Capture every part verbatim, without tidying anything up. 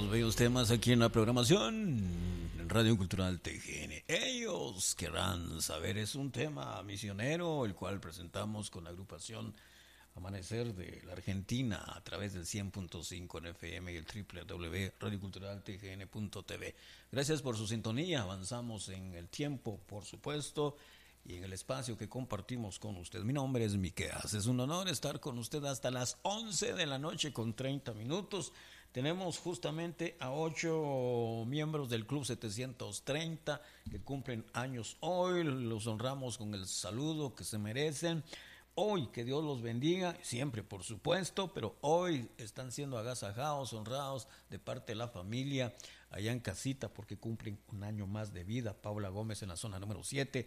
estos bellos temas aquí en la programación en Radio Cultural T G N. Ellos querrán saber, es un tema misionero, el cual presentamos con la agrupación Amanecer de la Argentina a través del cien punto cinco en F M y el doble u doble u doble u punto radio cultural t g n punto t v. Gracias por su sintonía, avanzamos en el tiempo, por supuesto, y en el espacio que compartimos con usted. Mi nombre es Miqueas, es un honor estar con usted hasta las once de la noche con treinta minutos. Tenemos justamente a ocho miembros del Club setecientos treinta que cumplen años hoy, los honramos con el saludo que se merecen. Hoy, que Dios los bendiga, siempre por supuesto, pero hoy están siendo agasajados, honrados de parte de la familia allá en casita porque cumplen un año más de vida. Paula Gómez en la zona número siete,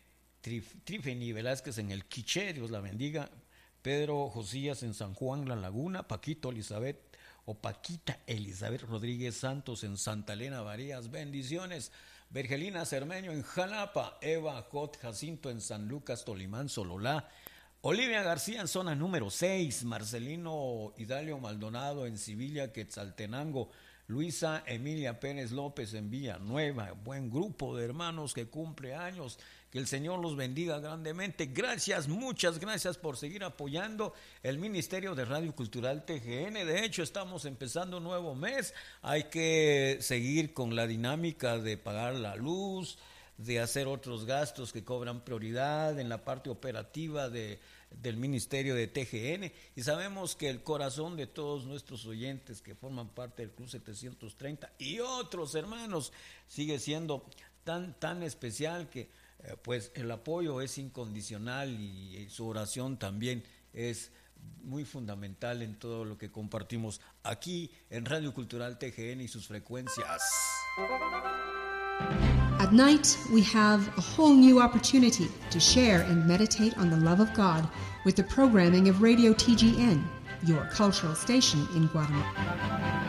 Trif, Trifeni Velázquez en el Quiché, Dios la bendiga, Pedro Josías en San Juan La Laguna, Paquito Elizabeth o Paquita Elizabeth Rodríguez Santos en Santa Elena Varías, bendiciones. Vergelina Cermeño en Jalapa, Eva Jot Jacinto en San Lucas Tolimán, Sololá, Olivia García en zona número seis, Marcelino Hidalgo Maldonado en Sevilla, Quetzaltenango, Luisa Emilia Pérez López en Villanueva, buen grupo de hermanos que cumple años, que el Señor los bendiga grandemente. Gracias, muchas gracias por seguir apoyando el Ministerio de Radio Cultural T G N. De hecho, estamos empezando un nuevo mes, hay que seguir con la dinámica de pagar la luz, de hacer otros gastos que cobran prioridad en la parte operativa de, del Ministerio de T G N, y sabemos que el corazón de todos nuestros oyentes que forman parte del Club setecientos treinta y otros hermanos sigue siendo tan, tan especial que eh, pues el apoyo es incondicional y, y su oración también es muy fundamental en todo lo que compartimos aquí en Radio Cultural T G N y sus frecuencias. At night, we have a whole new opportunity to share and meditate on the love of God with the programming of Radio T G N, your cultural station in Guatemala.